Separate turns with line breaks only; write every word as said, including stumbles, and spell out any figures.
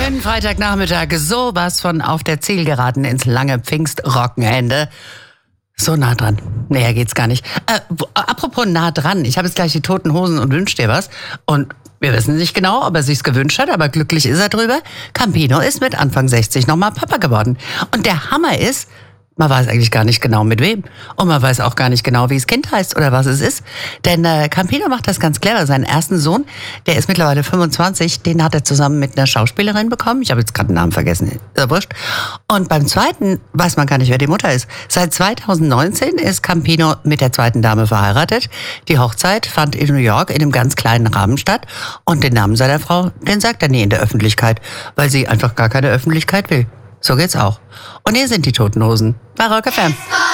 Schönen Freitagnachmittag, sowas von auf der Zielgeraden ins lange Pfingstrockenende. So nah dran. Näher geht's gar nicht. Äh, wo, apropos nah dran, ich habe jetzt gleich die Toten Hosen und wünsch dir was. Und wir wissen nicht genau, ob er sich's gewünscht hat, aber glücklich ist er drüber. Campino ist mit Anfang sechzig nochmal Papa geworden. Und der Hammer ist, man weiß eigentlich gar nicht genau mit wem. Und man weiß auch gar nicht genau, wie das Kind heißt oder was es ist. Denn äh, Campino macht das ganz clever. Seinen ersten Sohn, der ist mittlerweile fünfundzwanzig, den hat er zusammen mit einer Schauspielerin bekommen. Ich habe jetzt gerade den Namen vergessen, ist ja wurscht. Und beim zweiten weiß man gar nicht, wer die Mutter ist. Seit zweitausendneunzehn ist Campino mit der zweiten Dame verheiratet. Die Hochzeit fand in New York in einem ganz kleinen Rahmen statt. Und den Namen seiner Frau, den sagt er nie in der Öffentlichkeit, weil sie einfach gar keine Öffentlichkeit will. So geht's auch. Und hier sind die Toten Hosen bei Rock F M.